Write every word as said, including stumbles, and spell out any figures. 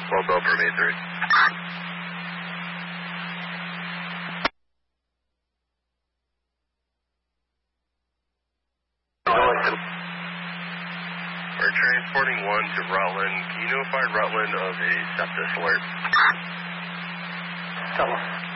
twelve Belper, May three. We're transporting one to Rutland. Can you notify Rutland of a sepsis alert? Tell us.